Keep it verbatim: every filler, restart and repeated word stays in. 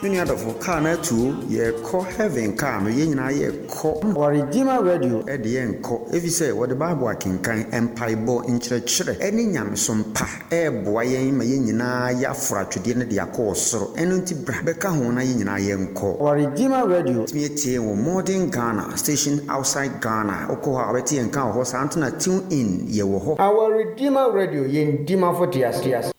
Many other for car na two, ye call heaven car, no yen na ye call or Redeemer Radio at the end call. If you say what the Bible can kind empire bo in church, any yam some pa, eh, boy, my yen na ya fra to dinner the accord so, and unti Brabeca hona yen na yen call. Or Redeemer Radio, me tea or modern Ghana, station outside Ghana, Okoha, Betty and Cow horse Antona tune in ye wo. Our Redeemer Radio yen Dima for Tias Tias.